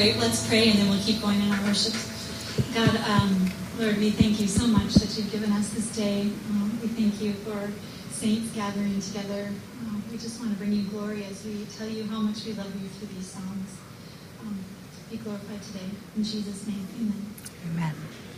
pray. Let's pray, and then we'll keep going in our worship. God, Lord, we thank you so much that you've given us this day. We thank you for saints gathering together. We just want to bring you glory as we tell you how much we love you through these songs. Be glorified today. In Jesus' name, amen. Amen.